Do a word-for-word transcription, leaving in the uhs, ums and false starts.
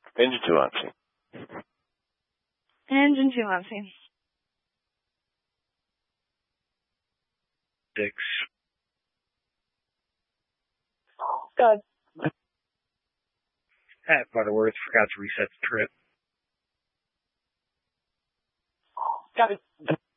Engine two on scene. Engine two on scene. Six. Good. At Butterworth, forgot to reset the trip. Got it.